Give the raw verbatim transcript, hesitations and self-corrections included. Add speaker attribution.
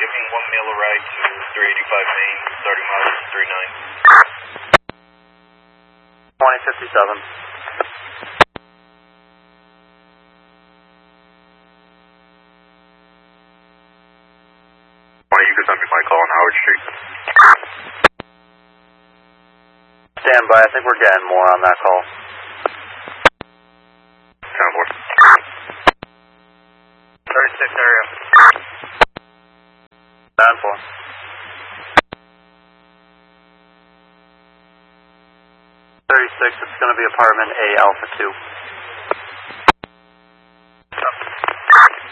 Speaker 1: giving one male a ride to three eighty-five Main, starting mileage three nine.
Speaker 2: twenty fifty-seven.
Speaker 1: You could send me my call on Howard Street.
Speaker 2: Stand by, I think we're getting more on that call.
Speaker 1: ten four.
Speaker 2: thirty-six area. nine four. thirty-six, it's going to be apartment A Alpha two.